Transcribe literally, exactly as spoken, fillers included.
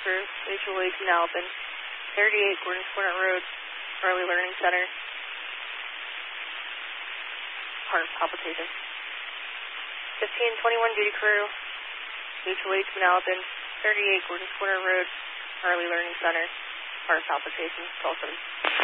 crew, mutual aid to Manalapan, thirty-eight Gordon's Corner Road, Early Learning Center. Heart palpitations. fifteen twenty-one duty crew, mutual aid to Manalapan, thirty-eight Gordon's Corner Road, Early Learning Center. Heart palpitations, twelve seven.